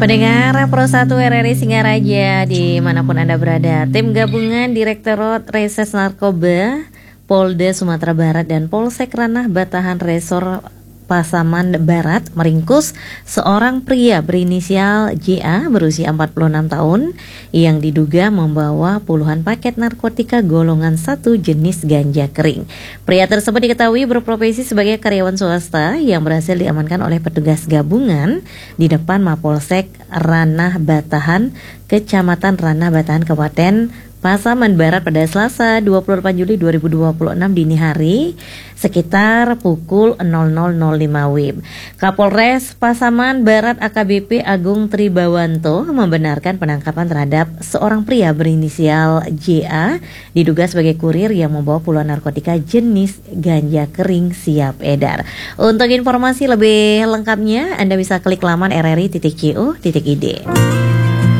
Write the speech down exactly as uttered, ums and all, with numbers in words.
Pendengar Pro satu R R I Singaraja dimanapun Anda berada, tim gabungan Direktorat Reses Narkoba Polda Sumatera Barat dan Polsek Ranah Batahan Resor Pasaman Barat meringkus seorang pria berinisial J A berusia empat puluh enam tahun yang diduga membawa puluhan paket narkotika golongan satu jenis ganja kering. Pria tersebut diketahui berprofesi sebagai karyawan swasta yang berhasil diamankan oleh petugas gabungan di depan Mapolsek Ranah Batahan, Kecamatan Ranah Batahan, Kabupaten Pasaman Barat pada Selasa dua puluh delapan Juli dua ribu dua puluh enam dini hari sekitar pukul nol nol nol lima W I B. Kapolres Pasaman Barat A K B P Agung Tribawanto membenarkan penangkapan terhadap seorang pria berinisial J A diduga sebagai kurir yang membawa puluhan narkotika jenis ganja kering siap edar. Untuk informasi lebih lengkapnya Anda bisa klik laman r r i titik co titik i d.